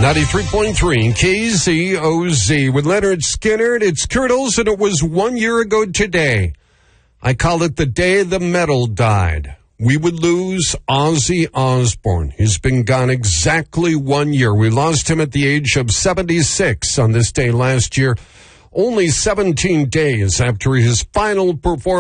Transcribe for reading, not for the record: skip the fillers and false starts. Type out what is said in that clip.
93.3 KZOZ with Leonard Skinner. It's Kurtles, and it was 1 year ago today. I call it the day the metal died. We would lose Ozzy Osbourne. He's been gone exactly 1 year. We lost him at the age of 76 on this day last year, only 17 days after his final performance.